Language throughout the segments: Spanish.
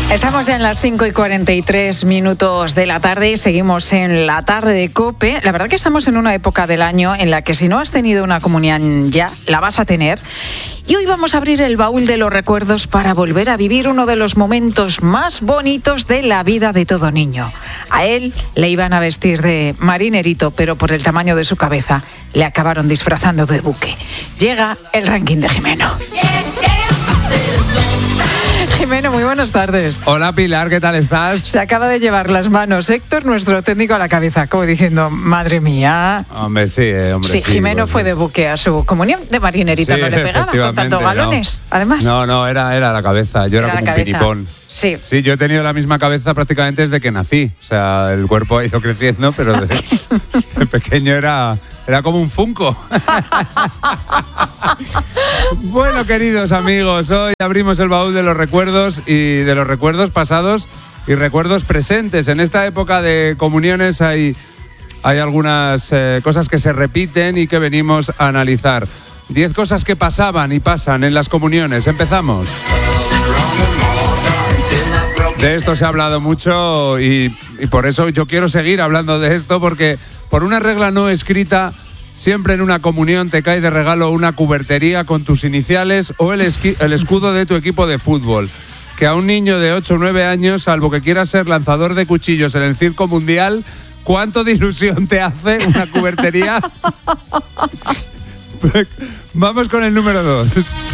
Estamos ya en las 5:43 de la tarde y seguimos en la tarde de COPE. La verdad que estamos en una época del año en la que si no has tenido una comunión ya, la vas a tener. Y hoy vamos a abrir el baúl de los recuerdos para volver a vivir uno de los momentos más bonitos de la vida de todo niño. A él le iban a vestir de marinerito, pero por el tamaño de su cabeza le acabaron disfrazando de buque. Llega el ranking de Jimeno. Jimeno, muy buenas tardes. Hola Pilar, ¿qué tal estás? Se acaba de llevar las manos Héctor, nuestro técnico, a la cabeza, como diciendo, madre mía. Hombre, sí, Sí, Jimeno pues fue de buque a su comunión, de marinerito, sí, no le pegaba con tantos galones, no. Además. No, era la cabeza, yo era como un pinipón. Sí, yo he tenido la misma cabeza prácticamente desde que nací, o sea, el cuerpo ha ido creciendo, pero de pequeño era como un Funko. Bueno, queridos amigos, hoy abrimos el baúl de los recuerdos y de los recuerdos pasados y recuerdos presentes. En esta época de comuniones hay algunas cosas que se repiten y que venimos a analizar. 10 cosas que pasaban y pasan en las comuniones. Empezamos. De esto se ha hablado mucho y por eso yo quiero seguir hablando de esto, porque por una regla no escrita, siempre en una comunión te cae de regalo una cubertería con tus iniciales o el escudo de tu equipo de fútbol. Que a un niño de 8 o 9 años, salvo que quiera ser lanzador de cuchillos en el circo mundial, ¿cuánto de ilusión te hace una cubertería? Vamos con el número 2.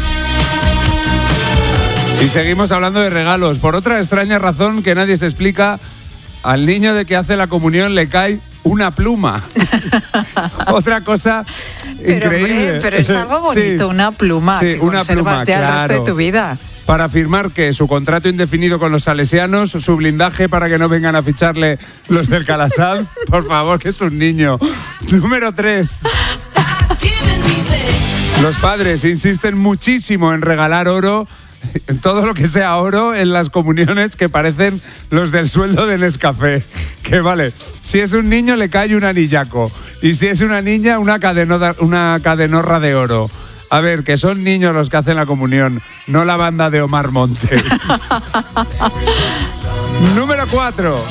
Y seguimos hablando de regalos. Por otra extraña razón que nadie se explica, al niño de que hace la comunión le cae una pluma. Otra cosa increíble. Hombre, pero es algo bonito, sí, una pluma, sí, que una pluma, ya el resto de tu vida. Para firmar que su contrato indefinido con los salesianos, su blindaje para que no vengan a ficharle los del Calasad. Por favor, que es un niño. Número 3. Los padres insisten muchísimo en regalar oro, todo lo que sea oro en las comuniones, que parecen los del sueldo de Nescafé. Que vale, si es un niño le cae un anillaco y si es una niña una cadenorra de oro. A ver, que son niños los que hacen la comunión, no la banda de Omar Montes. Número 4.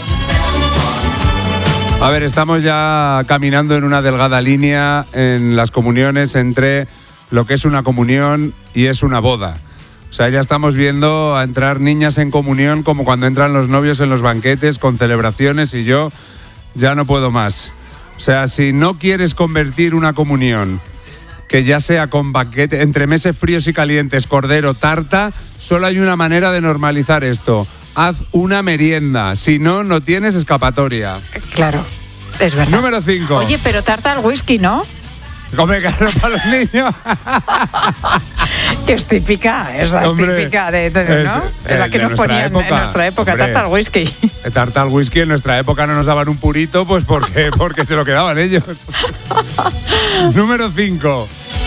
A ver, estamos ya caminando en una delgada línea en las comuniones entre lo que es una comunión y es una boda. O sea, ya estamos viendo a entrar niñas en comunión como cuando entran los novios en los banquetes con celebraciones, y yo ya no puedo más. O sea, si no quieres convertir una comunión que ya sea con banquete, entremeses fríos y calientes, cordero, tarta, solo hay una manera de normalizar esto. Haz una merienda, si no, no tienes escapatoria. Claro, es verdad. Número 5. Oye, pero tarta al whisky, ¿no? Come caro para los niños. Que es típica, esa es típica de ¿no? Es la que nos ponían en nuestra época, hombre, tarta al whisky. Tarta al whisky en nuestra época no nos daban un purito, pues porque se lo quedaban ellos. Número 5.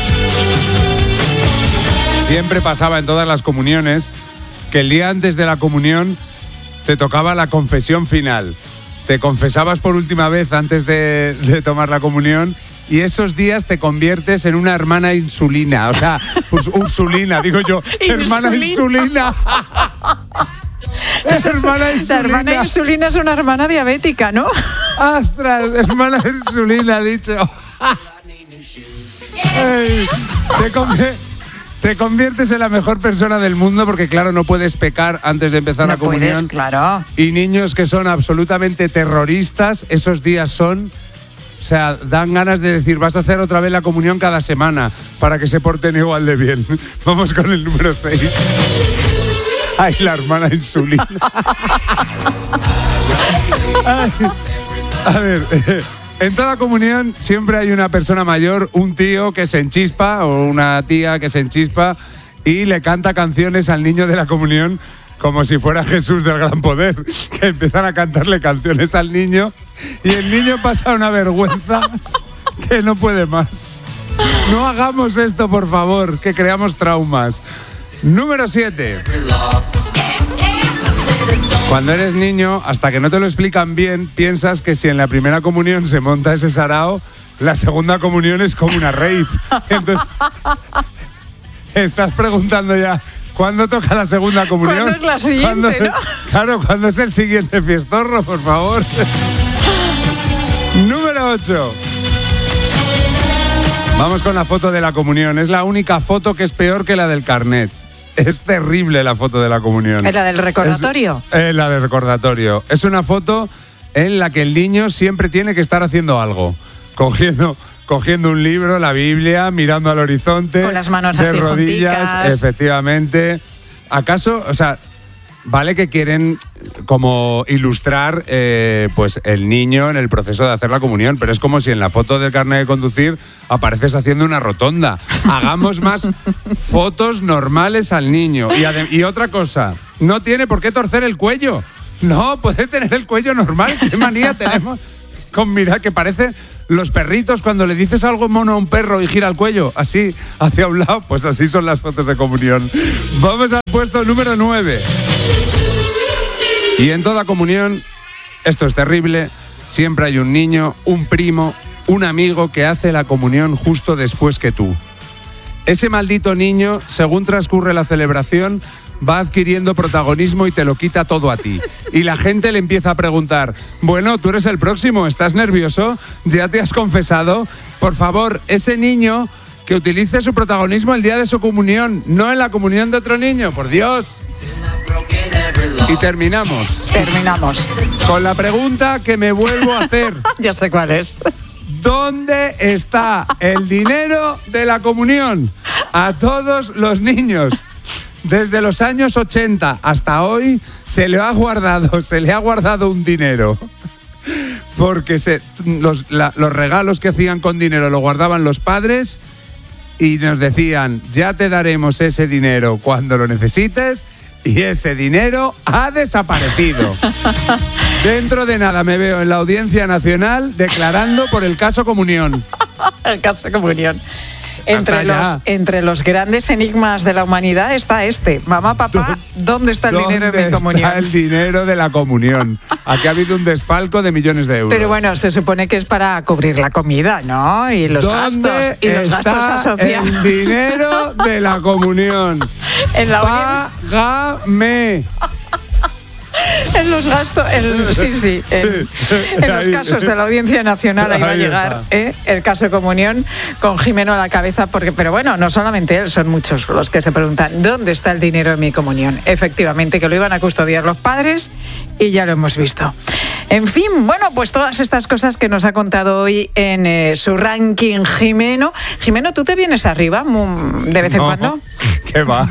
Siempre pasaba en todas las comuniones que el día antes de la comunión te tocaba la confesión final. Te confesabas por última vez antes de tomar la comunión. Y esos días te conviertes en una hermana insulina. O sea, pues Ursulina, digo yo. Hermana insulina. La hermana insulina es una hermana diabética, ¿no? ¡Astras! Hermana insulina, dicho. Hey, te conviertes en la mejor persona del mundo porque, claro, no puedes pecar antes de empezar la comunión. Puedes, claro. Y niños que son absolutamente terroristas, esos días son... O sea, dan ganas de decir, vas a hacer otra vez la comunión cada semana para que se porten igual de bien. Vamos con el número 6. Ay, la hermana insulina. Ay, a ver, en toda comunión siempre hay una persona mayor, un tío que se enchispa o una tía que se enchispa y le canta canciones al niño de la comunión como si fuera Jesús del Gran Poder, que empiezan a cantarle canciones al niño y el niño pasa una vergüenza que no puede más. No hagamos esto, por favor, que creamos traumas. Número 7. Cuando eres niño, hasta que no te lo explican bien, piensas que si en la primera comunión se monta ese sarao, la segunda comunión es como una rave. Entonces, estás preguntando ya, ¿Cuándo toca la segunda comunión? ¿Cuándo es la siguiente, no? Claro, ¿cuándo es el siguiente fiestorro, por favor? Número 8. Vamos con la foto de la comunión. Es la única foto que es peor que la del carnet. Es terrible la foto de la comunión. ¿Es la del recordatorio? Es la del recordatorio. Es una foto en la que el niño siempre tiene que estar haciendo algo. Cogiendo un libro, la Biblia, mirando al horizonte. Con las manos de así rodillas, junticas. efectivamente. ¿Acaso, o sea, vale que quieren como ilustrar pues el niño en el proceso de hacer la comunión, pero es como si en la foto del carnet de conducir apareces haciendo una rotonda. Hagamos más fotos normales al niño. Y otra cosa, no tiene por qué torcer el cuello. No, puede tener el cuello normal. ¿Qué manía tenemos con mirar que parece los perritos cuando le dices algo mono a un perro y gira el cuello así hacia un lado? Pues así son las fotos de comunión. Vamos al puesto número 9. Y en toda comunión, esto es terrible, siempre hay un niño, un primo, un amigo que hace la comunión justo después que tú. Ese maldito niño, según transcurre la celebración, va adquiriendo protagonismo y te lo quita todo a ti. Y la gente le empieza a preguntar, bueno, tú eres el próximo, ¿estás nervioso? ¿Ya te has confesado? Por favor, ese niño que utilice su protagonismo el día de su comunión, no en la comunión de otro niño, por Dios. Y terminamos con la pregunta que me vuelvo a hacer. Ya sé cuál es. ¿Dónde está el dinero de la comunión? A todos los niños, desde los años 80 hasta hoy, se le ha guardado un dinero. Porque los regalos que hacían con dinero lo guardaban los padres y nos decían, ya te daremos ese dinero cuando lo necesites. Y ese dinero ha desaparecido. Dentro de nada me veo en la Audiencia Nacional declarando por el caso Comunión. El caso Comunión. Entre los grandes enigmas de la humanidad está este. Mamá, papá, ¿dónde está el dinero de mi comunión? ¿Dónde está el dinero de la comunión? Aquí ha habido un desfalco de millones de euros. Pero bueno, se supone que es para cubrir la comida, ¿no? Y los gastos. Y los gastos asociados. El dinero de la comunión. Págame. En los gastos, en los casos de la Audiencia Nacional ahí va a llegar el caso de Comunión con Jimeno a la cabeza, pero bueno, no solamente él, son muchos los que se preguntan ¿dónde está el dinero de mi comunión? Efectivamente, que lo iban a custodiar los padres y ya lo hemos visto. En fin, bueno, pues todas estas cosas que nos ha contado hoy en su ranking Jimeno. Jimeno, ¿tú te vienes arriba de vez en cuando? ¿Qué va?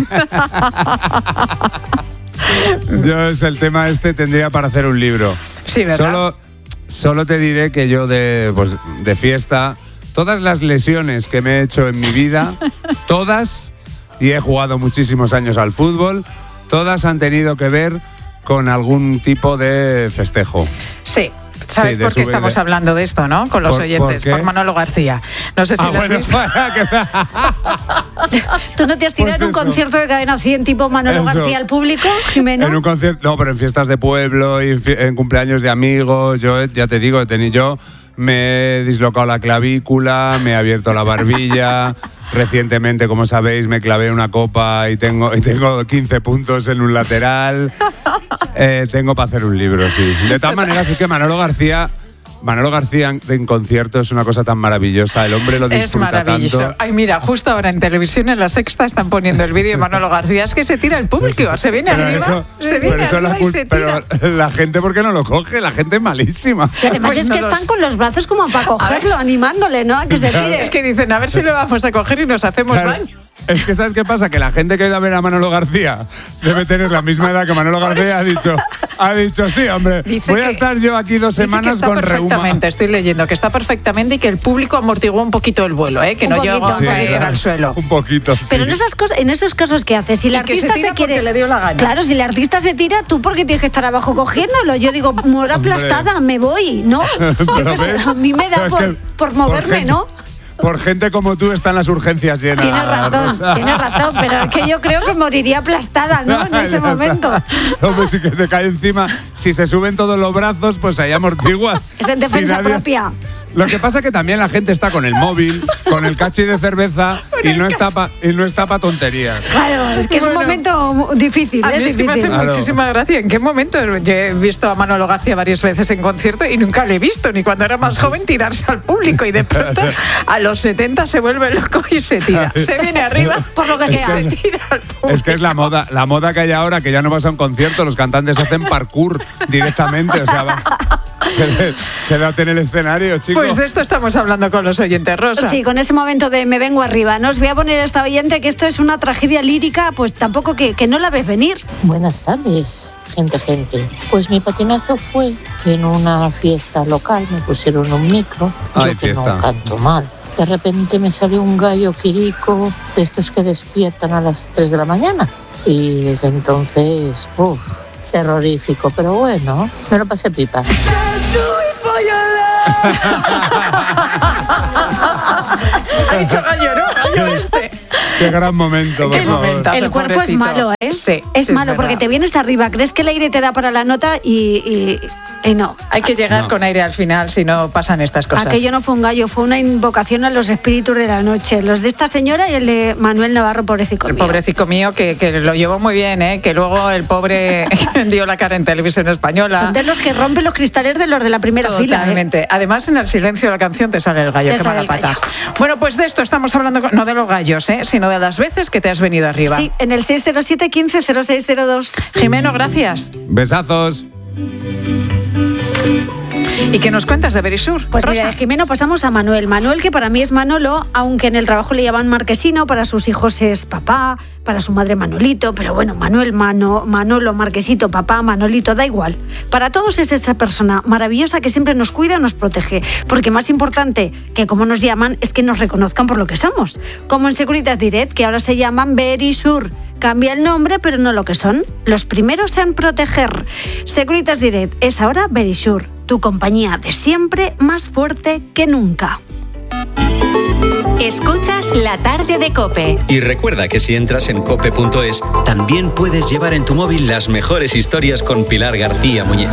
Yo el tema tendría para hacer un libro. Sí, ¿verdad? Solo te diré que yo de fiesta, todas las lesiones que me he hecho en mi vida, todas, y he jugado muchísimos años al fútbol, todas han tenido que ver con algún tipo de festejo. Sí. ¿Sabes por qué estamos hablando de esto, no? Con los oyentes. ¿Por Manolo García. No sé si lo has visto. ¿Tú no te has tirado en un concierto de Cadena 100 tipo Manolo García al público, Jimeno? En un concierto, no, pero en fiestas de pueblo y en cumpleaños de amigos. Yo, ya te digo, me he dislocado la clavícula, me he abierto la barbilla. Recientemente, como sabéis, me clavé una copa y tengo 15 puntos en un lateral. Tengo para hacer un libro, sí. De todas maneras, es que Manolo García en concierto es una cosa tan maravillosa. El hombre lo disfruta tanto. Es maravilloso. Ay, mira, justo ahora en televisión, en La Sexta, están poniendo el vídeo de Manolo García. Es que se tira el público, se viene arriba, pero la gente, ¿por qué no lo coge? La gente es malísima. Y además pues es que están con los brazos como para cogerlo, animándole, ¿no? A que se tire. Es que dicen, a ver si lo vamos a coger y nos hacemos daño. Es que ¿sabes qué pasa? Que la gente que ha ido a ver a Manolo García debe tener la misma edad que Manolo García. Ha dicho, sí, hombre, voy a estar yo aquí 2 semanas con reuma. Estoy leyendo que está perfectamente y que el público amortiguó un poquito el vuelo, que no llegó a caer al suelo. Un poquito, sí. Pero en esos casos, ¿qué haces? Si el artista se quiere, le dio la gana. Claro, si el artista se tira, ¿tú por qué tienes que estar abajo cogiéndolo? Yo digo, muero aplastada, me voy, ¿no? A mí me da por moverme, ¿no? Por gente como tú están las urgencias llenas. Tienes razón, pero es que yo creo que moriría aplastada, ¿no? En ese momento. Hombre, si que te cae encima, si se suben todos los brazos, pues ahí amortiguas. Es en defensa propia. Lo que pasa es que también la gente está con el móvil, con el cachi de cerveza y no está pa' tonterías. Claro, es que es un momento difícil. A mí es que me hace muchísima gracia. ¿En qué momento? Yo he visto a Manolo García varias veces en concierto y nunca le he visto, ni cuando era más joven, tirarse al público, y de pronto a los 70 se vuelve loco y se tira. Se viene arriba por lo que sea. Se tira al público. Es que es la moda que hay ahora, que ya no vas a un concierto, los cantantes hacen parkour directamente, o sea, quédate en el escenario, chicos. Pues de esto estamos hablando con los oyentes, Rosa. Sí, con ese momento de me vengo arriba. No os voy a poner a esta oyente que esto es una tragedia lírica, pues tampoco que no la ves venir. Buenas tardes, gente. Pues mi patinazo fue que en una fiesta local me pusieron un micro. Ay, yo que fiesta. no canto mal. De repente me salió un gallo quirico de estos que despiertan a las 3 de la mañana. Y desde entonces, terrorífico, pero bueno, me lo pasé pipa. Ha dicho gallo, ¿no? Gallo este. Qué gran momento, por favor. El cuerpo pobrecito. es malo, ¿eh? Sí, es malo verdad. porque te vienes arriba, crees que el aire te da para la nota y no. Hay que llegar con aire al final, si no pasan estas cosas. Aquello no fue un gallo, fue una invocación a los espíritus de la noche. Los de esta señora y el de Manuel Navarro, pobrecito mío. Pobrecito mío, que lo llevó muy bien, ¿eh? Que luego el pobre dio la cara en Televisión Española. Son de los que rompen los cristales de los de la primera fila. Totalmente. Además, en el silencio de la canción te sale el gallo. Te Qué sale mala el pata. gallo. Bueno, pues de esto estamos hablando, no de los gallos, sino de las veces que te has venido arriba. Sí, en el 607 15 0602. Jimeno, gracias. Besazos. ¿Y qué nos cuentas de Verisur? Pues Rosa. mira, de Jimeno pasamos a Manuel. Manuel, que para mí es Manolo, aunque en el trabajo le llaman Marquesino, para sus hijos es papá, para su madre Manolito, pero bueno, Manuel, Manolo, Marquesito, papá, Manolito, da igual. Para todos es esa persona maravillosa que siempre nos cuida, nos protege, porque más importante que cómo nos llaman es que nos reconozcan por lo que somos. Como en Securitas Direct, que ahora se llaman Verisur. Cambia el nombre, pero no lo que son. Los primeros en proteger. Securitas Direct es ahora Verisur, tu compañía de siempre, más fuerte que nunca. Escuchas La Tarde de COPE. Y recuerda que si entras en cope.es, también puedes llevar en tu móvil las mejores historias con Pilar García Muñiz.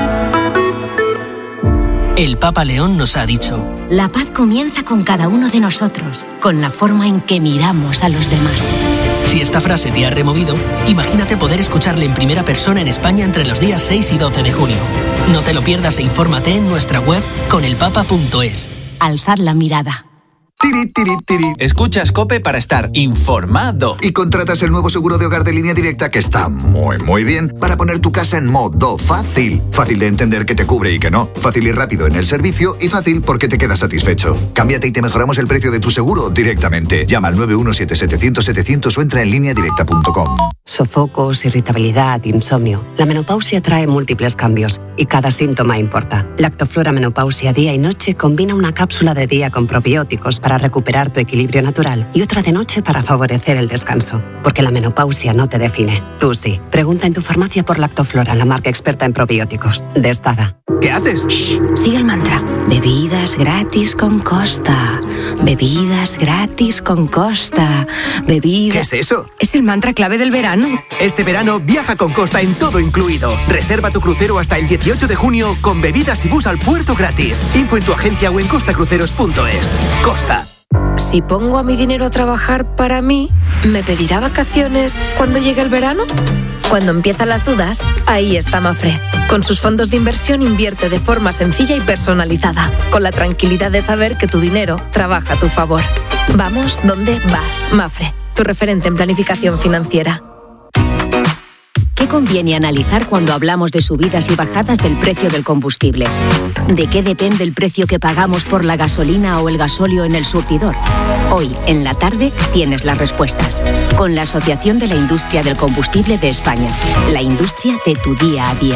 El Papa León nos ha dicho: la paz comienza con cada uno de nosotros, con la forma en que miramos a los demás. Si esta frase te ha removido, imagínate poder escucharle en primera persona en España entre los días 6 y 12 de junio. No te lo pierdas e infórmate en nuestra web conelpapa.es. Alzad la mirada. Tiri, tiri, tiri. Escuchas COPE para estar informado. Y contratas el nuevo seguro de hogar de Línea Directa, que está muy bien, para poner tu casa en modo fácil. Fácil de entender que te cubre y que no. Fácil y rápido en el servicio, y fácil porque te quedas satisfecho. Cámbiate y te mejoramos el precio de tu seguro directamente. Llama al 917-700-700 o entra en lineadirecta.com. Sofocos, irritabilidad, insomnio. La menopausia trae múltiples cambios y cada síntoma importa. Lactoflora Menopausia Día y Noche combina una cápsula de día con probióticos para recuperar tu equilibrio natural y otra de noche para favorecer el descanso. Porque la menopausia no te define. Tú sí. Pregunta en tu farmacia por Lactoflora, la marca experta en probióticos. De Estada. ¿Qué haces? Shh, sigue el mantra. Bebidas gratis con Costa. Bebidas gratis con Costa. Bebidas... ¿Qué es eso? Es el mantra clave del verano. Este verano viaja con Costa en todo incluido. Reserva tu crucero hasta el 18 de junio con bebidas y bus al puerto gratis. Info en tu agencia o en costacruceros.es. Costa. Si pongo a mi dinero a trabajar para mí, ¿me pedirá vacaciones cuando llegue el verano? Cuando empiezan las dudas, ahí está Mafre. Con sus fondos de inversión invierte de forma sencilla y personalizada, con la tranquilidad de saber que tu dinero trabaja a tu favor. Vamos donde vas, Mafre, tu referente en planificación financiera. ¿Qué conviene analizar cuando hablamos de subidas y bajadas del precio del combustible? ¿De qué depende el precio que pagamos por la gasolina o el gasóleo en el surtidor? Hoy, en la tarde, tienes las respuestas. Con la Asociación de la Industria del Combustible de España. La industria de tu día a día.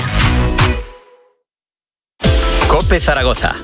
COPE Zaragoza.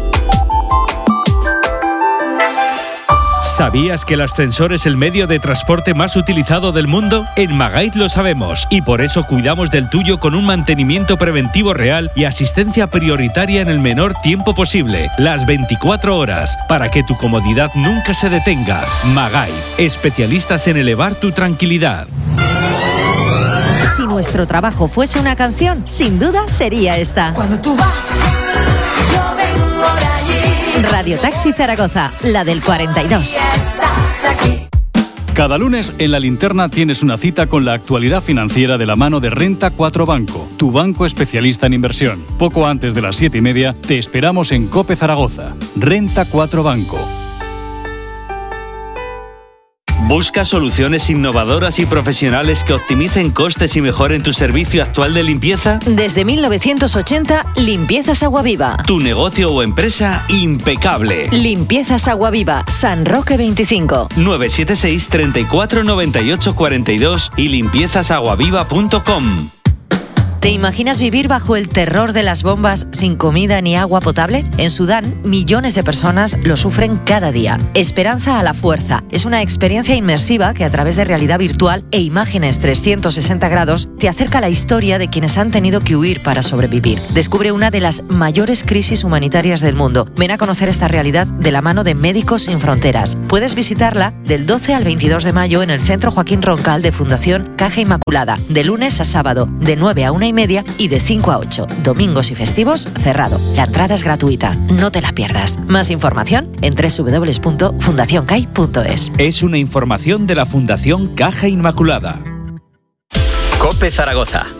¿Sabías que el ascensor es el medio de transporte más utilizado del mundo? En Magait lo sabemos y por eso cuidamos del tuyo con un mantenimiento preventivo real y asistencia prioritaria en el menor tiempo posible, las 24 horas, para que tu comodidad nunca se detenga. Magait, especialistas en elevar tu tranquilidad. Si nuestro trabajo fuese una canción, sin duda sería esta. Cuando tú vas, yo vengo de allí. Radio Taxi Zaragoza, la del 42. Cada lunes en La Linterna tienes una cita con la actualidad financiera de la mano de Renta 4 Banco, tu banco especialista en inversión. Poco antes de las 7:30 te esperamos en COPE Zaragoza. Renta 4 Banco. ¿Buscas soluciones innovadoras y profesionales que optimicen costes y mejoren tu servicio actual de limpieza? Desde 1980, Limpiezas Aguaviva. Tu negocio o empresa impecable. Limpiezas Aguaviva, San Roque 25. 976 34 98 42 y limpiezasaguaviva.com. ¿Te imaginas vivir bajo el terror de las bombas sin comida ni agua potable? En Sudán, millones de personas lo sufren cada día. Esperanza a la fuerza es una experiencia inmersiva que a través de realidad virtual e imágenes 360 grados te acerca a la historia de quienes han tenido que huir para sobrevivir. Descubre una de las mayores crisis humanitarias del mundo. Ven a conocer esta realidad de la mano de Médicos Sin Fronteras. Puedes visitarla del 12 al 22 de mayo en el Centro Joaquín Roncal de Fundación Caja Inmaculada, de lunes a sábado, de 9 a 1:30 y de 5 a 8. Domingos y festivos, cerrado. La entrada es gratuita. No te la pierdas. Más información en www.fundacioncai.es. Es una información de la Fundación Caja Inmaculada. COPE Zaragoza.